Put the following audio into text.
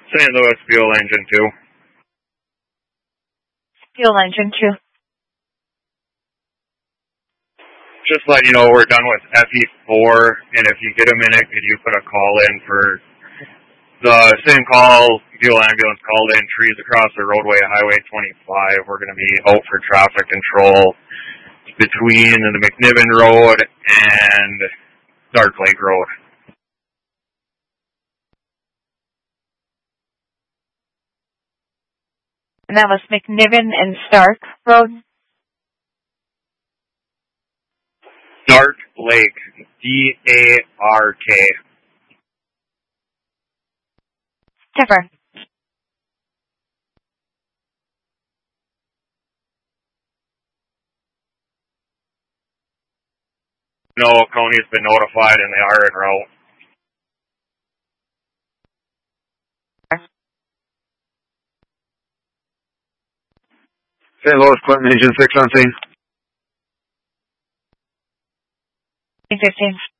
St. Louis Fuel Engine 2. Fuel Engine 2. Just letting you know we're done with FE4, and if you get a minute, could you put a call in for the same call fuel ambulance called in, trees across the roadway, Highway 25. We're going to be out for traffic control between the McNiven Road and Dark Lake Road. And that was McNiven and Stark Road? Dark Lake, D-A-R-K. Different. No, Coney's been notified and they are en route. St. Louis Clinton Engine 6 on scene. 15.